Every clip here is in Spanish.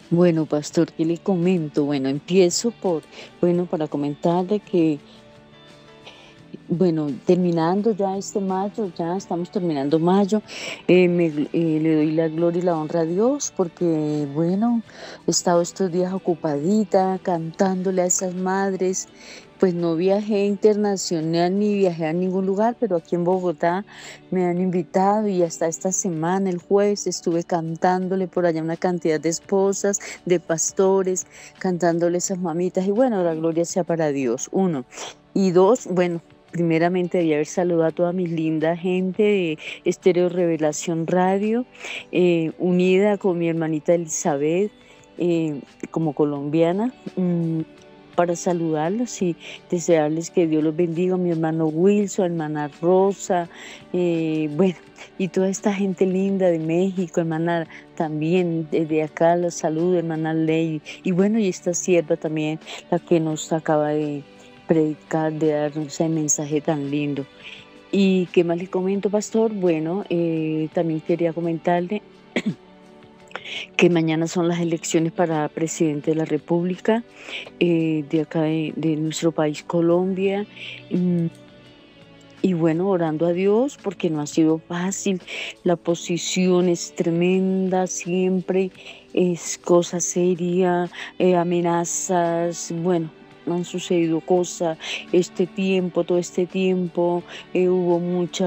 Bueno, pastor, ¿qué le comento? Bueno, empiezo para comentarle que, bueno, terminando ya este mayo, ya estamos terminando mayo, le doy la gloria y la honra a Dios porque, bueno, he estado estos días ocupadita cantándole a esas madres. Pues no viajé internacional ni viajé a ningún lugar, pero aquí en Bogotá me han invitado y hasta esta semana, el jueves, estuve cantándole por allá una cantidad de esposas, de pastores, cantándole esas mamitas. Y bueno, la gloria sea para Dios, uno. Y dos, bueno, primeramente debía haber saludado a toda mi linda gente de Estéreo Revelación Radio, unida con mi hermanita Elizabeth, como colombiana. Para saludarlos y desearles que Dios los bendiga, mi hermano Wilson, hermana Rosa, bueno, y toda esta gente linda de México, hermana también desde acá los saludo, hermana Ley, y bueno, y esta sierva también, la que nos acaba de predicar, de darnos ese mensaje tan lindo. ¿Y qué más le comento, pastor? Bueno, también quería comentarle que mañana son las elecciones para presidente de la República, de acá de nuestro país, Colombia. Mm, Y bueno, orando a Dios porque no ha sido fácil, la posición es tremenda, siempre es cosa seria, amenazas, bueno, han sucedido cosas, todo este tiempo, hubo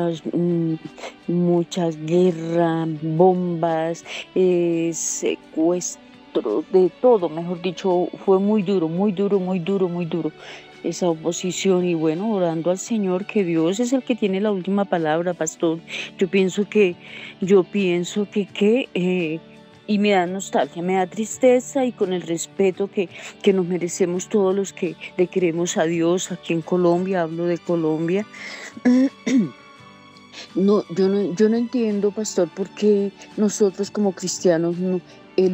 muchas guerras, bombas, secuestros, de todo, mejor dicho, fue muy duro, muy duro, muy duro, muy duro esa oposición. Y bueno, orando al Señor, que Dios es el que tiene la última palabra, pastor. Yo pienso que, y me da nostalgia, me da tristeza y con el respeto que nos merecemos todos los que le queremos a Dios aquí en Colombia, hablo de Colombia. No, yo no entiendo, pastor, por qué nosotros como cristianos no,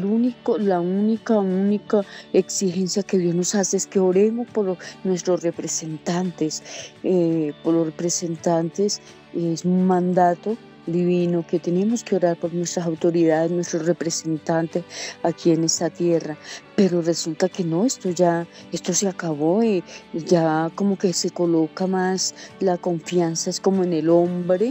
única exigencia que Dios nos hace es que oremos por nuestros representantes. Por los representantes es un mandato divino que tenemos que orar por nuestras autoridades, nuestros representantes aquí en esta tierra. Pero resulta que no, esto se acabó, ya como que se coloca más la confianza es como en el hombre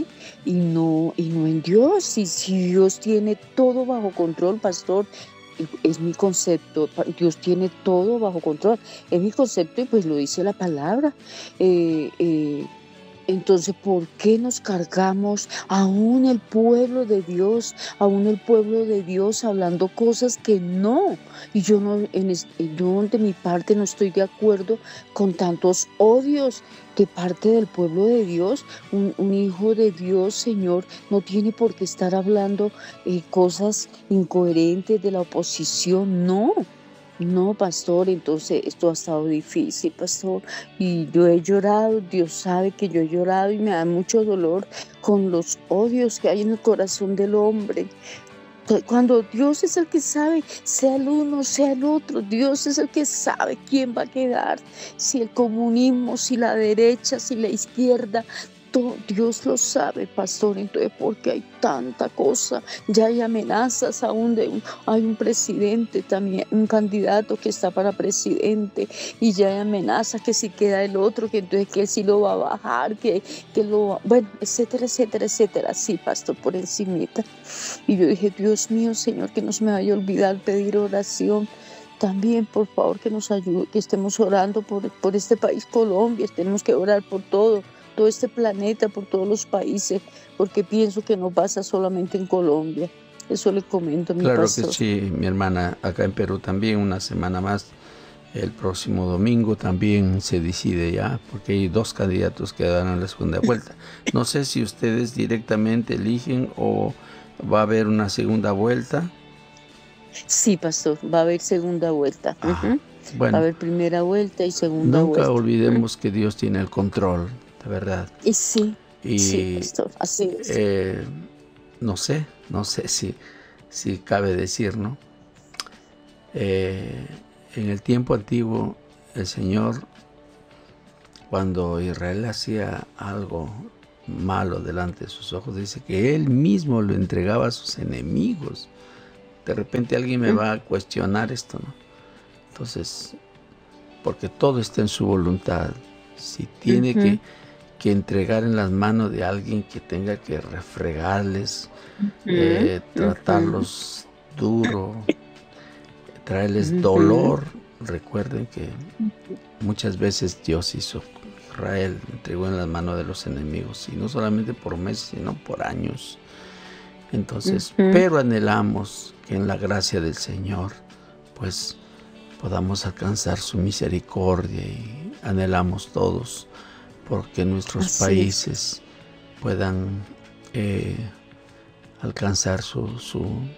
y no en Dios. Y si Dios tiene todo bajo control, pastor, es mi concepto, Dios tiene todo bajo control, es mi concepto y pues lo dice la palabra. Eh, eh, entonces, ¿por qué nos cargamos aún el pueblo de Dios, aún el pueblo de Dios hablando cosas que no? Y yo no, yo de mi parte no estoy de acuerdo con tantos odios de parte del pueblo de Dios. Un hijo de Dios, Señor, no tiene por qué estar hablando cosas incoherentes de la oposición, no. No, pastor, entonces esto ha estado difícil, pastor, y yo he llorado, Dios sabe que yo he llorado y me da mucho dolor con los odios que hay en el corazón del hombre. Cuando Dios es el que sabe, sea el uno, sea el otro, Dios es el que sabe quién va a quedar, si el comunismo, si la derecha, si la izquierda. Dios lo sabe, pastor. Entonces, porque hay tanta cosa, ya hay amenazas aún hay un presidente también, un candidato que está para presidente, y ya hay amenazas que si queda el otro, que entonces que él sí lo va a bajar, bueno, etcétera, etcétera, etcétera. Sí, pastor, por encimita. Y yo dije, Dios mío, Señor, que no se me vaya a olvidar pedir oración. También, por favor, que nos ayude, que estemos orando por este país, Colombia. Tenemos que orar por todo este planeta, por todos los países, porque pienso que no pasa solamente en Colombia. Eso le comento a mi Claro que pastor. sí, mi hermana, acá en Perú también una semana más. El próximo domingo también se decide ya, porque hay dos candidatos que darán la segunda vuelta. No sé si ustedes directamente eligen o va a haber una segunda vuelta. Sí, pastor, va a haber segunda vuelta. Ah, Va a bueno, haber primera vuelta y segunda nunca vuelta. olvidemos que Dios tiene el control, de verdad. Y sí, sí, Y pastor, así es. eh, no sé si cabe decir, ¿no? Eh, en el tiempo antiguo, el Señor, cuando Israel hacía algo malo delante de sus ojos, dice que Él mismo lo entregaba a sus enemigos de repente alguien me va a cuestionar esto, ¿no? Entonces, porque todo está en su voluntad. Si tiene que entregar en las manos de alguien que tenga que refregarles, tratarlos duro, traerles dolor, recuerden que muchas veces Dios hizo, Israel entregó en las manos de los enemigos, y no solamente por meses, sino por años. Entonces, pero anhelamos que en la gracia del Señor, pues, podamos alcanzar su misericordia, y anhelamos todos porque nuestros países puedan alcanzar sus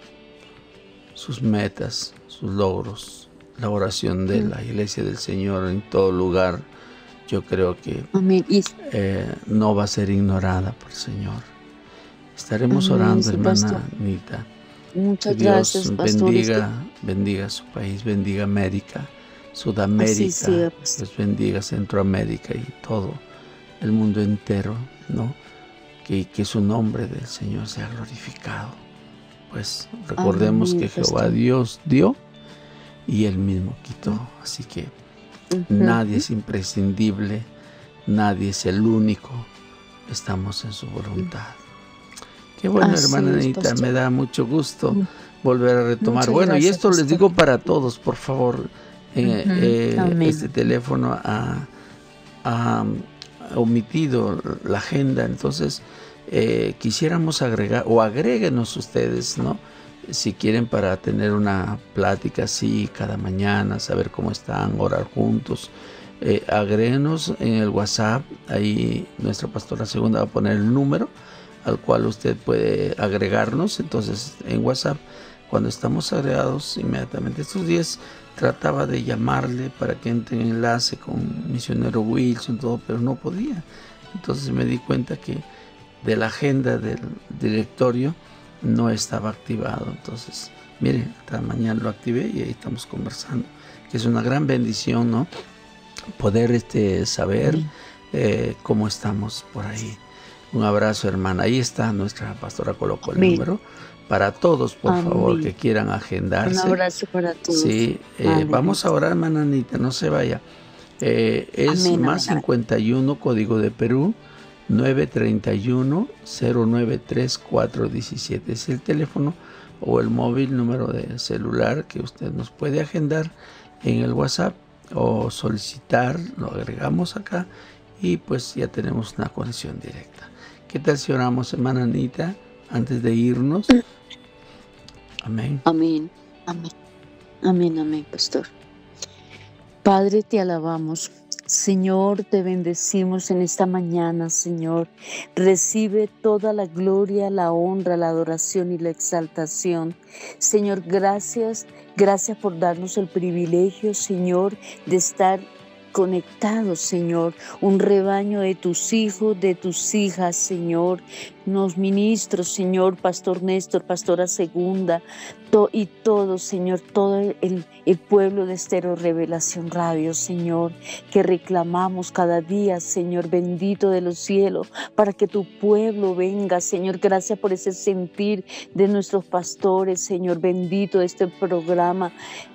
metas, sus logros. La oración de la Iglesia del Señor en todo lugar, yo creo que no va a ser ignorada por el Señor. Estaremos orando, hermana Anita. Muchas Dios gracias, pastor. bendiga su país, bendiga América, Sudamérica, Dios bendiga Centroamérica y todo el mundo entero, ¿no? Que su nombre del Señor sea glorificado. Pues recordemos que Jehová Dios dio y Él mismo quitó. Así que nadie es imprescindible, nadie es el único. Estamos en su voluntad. Qué bueno, hermana Anita, me da mucho gusto volver a retomar. Muchas gracias, y esto les digo para todos, por favor. Este teléfono ha omitido la agenda, entonces quisiéramos agregar, o agréguenos ustedes, ¿no? Si quieren, para tener una plática así cada mañana, saber cómo están, orar juntos. Agréguenos en el WhatsApp, ahí nuestra pastora segunda va a poner el número al cual usted puede agregarnos. Entonces en WhatsApp, cuando estamos agregados, inmediatamente estos días trataba de llamarle para que entre en enlace con misionero Wilson, todo, pero no podía. Entonces me di cuenta que de la agenda del directorio no estaba activado. Entonces, miren, hasta mañana lo activé y ahí estamos conversando, que es una gran bendición, ¿no? Poder saber cómo estamos por ahí. Un abrazo, hermana. Ahí está, nuestra pastora colocó el número para todos, por favor, que quieran agendarse. Un abrazo para todos. Sí, vamos a orar, hermana Anita, no se vaya. Es más 51, código de Perú, 931-093-417. Es el teléfono o el móvil, número de celular que usted nos puede agendar en el WhatsApp o solicitar, lo agregamos acá y pues ya tenemos una conexión directa. ¿Qué tal si oramos, hermana Anita, antes de irnos? Amén. Amén, amén, amén, amén, pastor. Padre, te alabamos. Señor, te bendecimos en esta mañana, Señor. Recibe toda la gloria, la honra, la adoración y la exaltación. Señor, gracias por darnos el privilegio, Señor, de estar conectados, Señor, un rebaño de tus hijos, de tus hijas, Señor, los ministros, Señor, Pastor Néstor, Pastora Segunda, y todo, Señor, todo el pueblo de Estéreo Revelación Radio, Señor, que reclamamos cada día, Señor, bendito de los cielos, para que tu pueblo venga, Señor. Gracias por ese sentir de nuestros pastores, Señor, bendito de este programa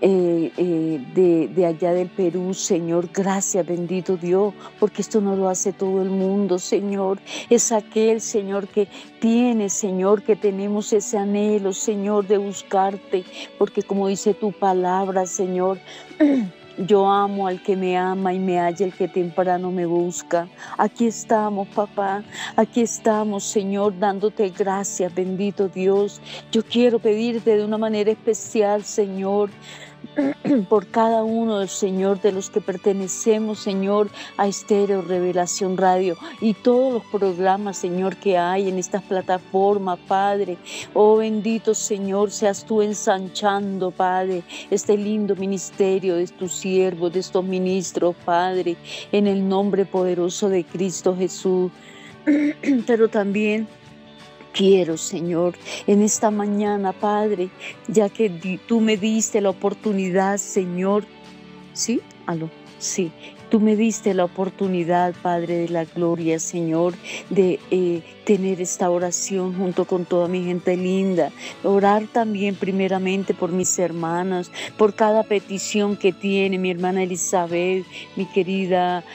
de allá del Perú, Señor. Gracias, bendito Dios, porque esto no lo hace todo el mundo, Señor. Es aquel, Señor, que tiene, Señor, que tenemos ese anhelo, Señor, de buscarte, porque como dice tu palabra, Señor, yo amo al que me ama y me halla el que temprano me busca. Aquí estamos, papá, aquí estamos, Señor, dándote gracias, bendito Dios. Yo quiero pedirte de una manera especial, Señor, por cada uno, Señor, de los que pertenecemos, Señor, a Estéreo Revelación Radio y todos los programas, Señor, que hay en estas plataformas, Padre. Oh, bendito Señor, seas tú ensanchando, Padre, este lindo ministerio de tus siervos, de estos ministros, Padre, en el nombre poderoso de Cristo Jesús. Pero también quiero, Señor, en esta mañana, Padre, ya que tú me diste la oportunidad, Señor, ¿sí? ¿Aló? Sí. Tú me diste la oportunidad, Padre de la gloria, Señor, de tener esta oración junto con toda mi gente linda. Orar también primeramente por mis hermanas, por cada petición que tiene mi hermana Elizabeth, mi querida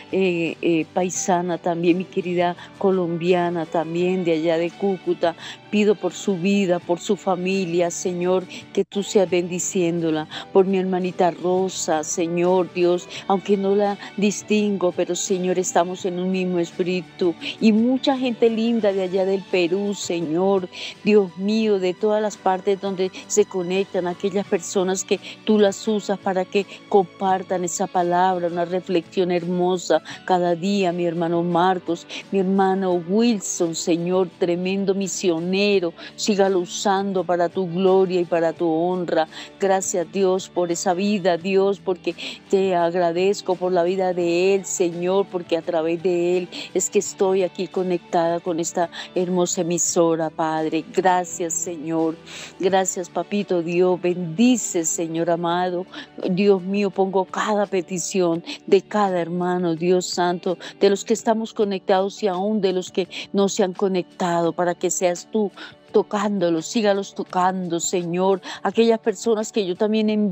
paisana también, mi querida colombiana también de allá de Cúcuta. Pido por su vida, por su familia, Señor, que tú seas bendiciéndola. Por mi hermanita Rosa, Señor Dios, aunque no la distingo, pero Señor, estamos en un mismo espíritu. Y mucha gente linda de allá del Perú, Señor, Dios mío, de todas las partes donde se conectan aquellas personas que tú las usas para que compartan esa palabra, una reflexión hermosa cada día. Mi hermano Marcos, mi hermano Wilson, Señor, tremendo misionero, sígalo usando para tu gloria y para tu honra. Gracias, Dios, por esa vida, Dios, porque te agradezco por la vida de él, Señor, porque a través de él es que estoy aquí conectada con esta hermosa emisora, Padre. Gracias, Señor. Gracias, Papito Dios. Bendice, Señor amado. Dios mío, pongo cada petición de cada hermano, Dios Santo, de los que estamos conectados y aún de los que no se han conectado, para que seas tú tocándolos, sígalos tocando, Señor. Aquellas personas que yo también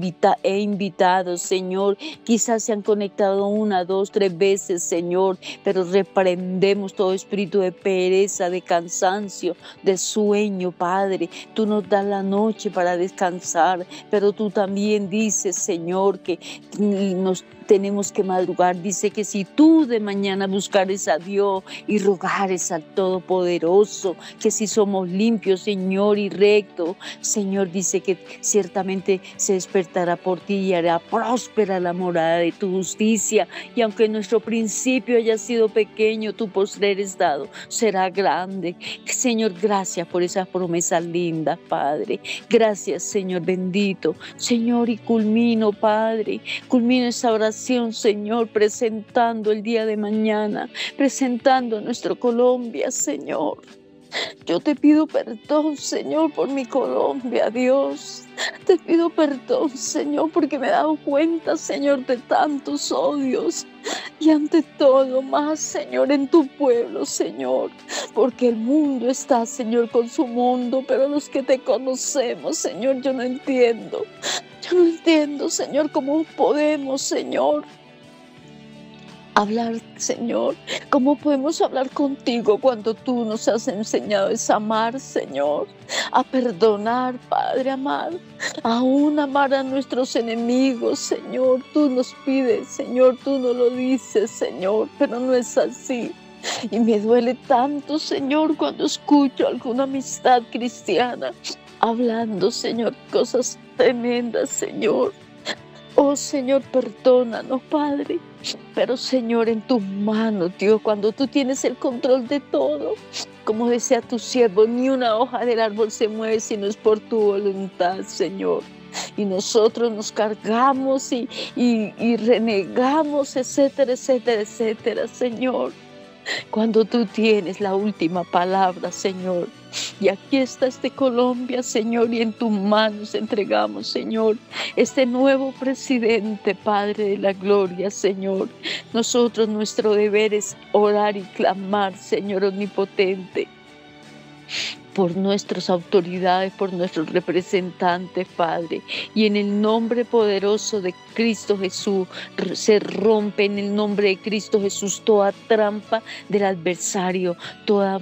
he invitado, Señor, quizás se han conectado 1, 2, 3 veces, Señor, pero reprendemos todo espíritu de pereza, de cansancio, de sueño, Padre. Tú nos das la noche para descansar, pero tú también dices, Señor, que nos tenemos que madrugar. Dice que si tú de mañana buscares a Dios y rogares al Todopoderoso, que si somos limpios, Señor, y rectos, Señor, dice que ciertamente se despertará por ti y hará próspera la morada de tu justicia. Y aunque nuestro principio haya sido pequeño, tu postrer estado será grande. Señor, gracias por esas promesas lindas, Padre. Gracias, Señor bendito. Señor, y culmino, Padre, culmino esa oración, Señor, presentando el día de mañana, presentando a nuestra Colombia, Señor. Yo te pido perdón, Señor, por mi Colombia, Dios. Te pido perdón, Señor, porque me he dado cuenta, Señor, de tantos odios. Y ante todo más, Señor, en tu pueblo, Señor. Porque el mundo está, Señor, con su mundo, pero los que te conocemos, Señor, yo no entiendo. Yo no entiendo, Señor, cómo podemos, Señor, hablar, Señor. ¿Cómo podemos hablar contigo cuando tú nos has enseñado a amar, Señor? A perdonar, Padre amado. Aún amar a nuestros enemigos, Señor. Tú nos pides, Señor, tú nos lo dices, Señor, pero no es así. Y me duele tanto, Señor, cuando escucho alguna amistad cristiana hablando, Señor, cosas tremendas, Señor. Oh, Señor, perdónanos, Padre. Pero, Señor, en tus manos, Dios, cuando tú tienes el control de todo, como decía tu siervo, ni una hoja del árbol se mueve si no es por tu voluntad, Señor. Y nosotros nos cargamos y renegamos, etcétera, etcétera, etcétera, Señor. Cuando tú tienes la última palabra, Señor. Y aquí está Colombia, Señor, y en tus manos entregamos, Señor, este nuevo presidente, Padre de la gloria, Señor. Nosotros, nuestro deber es orar y clamar, Señor omnipotente, por nuestras autoridades, por nuestros representantes, Padre. Y en el nombre poderoso de Cristo Jesús, se rompe en el nombre de Cristo Jesús toda trampa del adversario, toda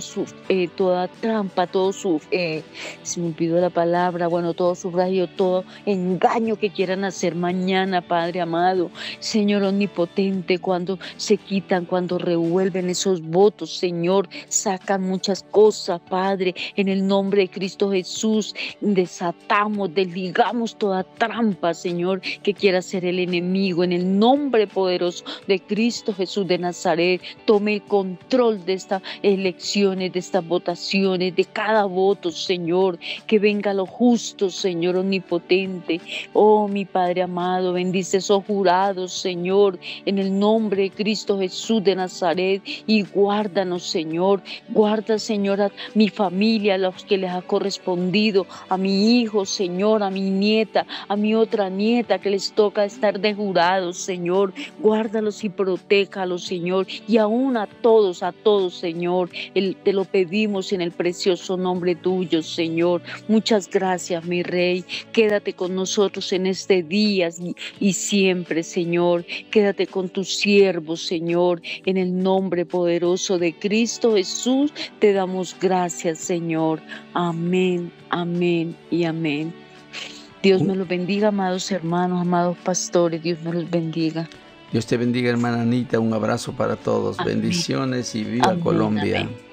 trampa, se me olvidó la palabra, todo su rayo, todo engaño que quieran hacer mañana, Padre amado. Señor omnipotente, cuando se quitan, cuando revuelven esos votos, Señor, sacan muchas cosas, Padre. En el nombre de Cristo Jesús, desatamos, desligamos toda trampa, Señor, que quiera hacer el enemigo. En el nombre poderoso de Cristo Jesús de Nazaret, tome el control de estas elecciones, de estas votaciones, de cada voto, Señor. Que venga lo justo, Señor omnipotente. Oh, mi Padre amado, bendice esos jurados, Señor, en el nombre de Cristo Jesús de Nazaret, y guárdanos, Señor. Guarda, Señor, a mi familia, familia, a los que les ha correspondido, a mi hijo, Señor, a mi nieta, a mi otra nieta que les toca estar de jurados, Señor. Guárdalos y protéjalos, Señor, y aún a todos, Señor. Te lo pedimos en el precioso nombre tuyo, Señor. Muchas gracias, mi Rey. Quédate con nosotros en este día y siempre, Señor. Quédate con tus siervos, Señor. En el nombre poderoso de Cristo Jesús, te damos gracias, Señor. Amén, amén y amén. Dios me los bendiga, amados hermanos, amados pastores. Dios me los bendiga. Dios te bendiga, hermana Anita. Un abrazo para todos. Amén. Bendiciones y viva Amén, Colombia. amén.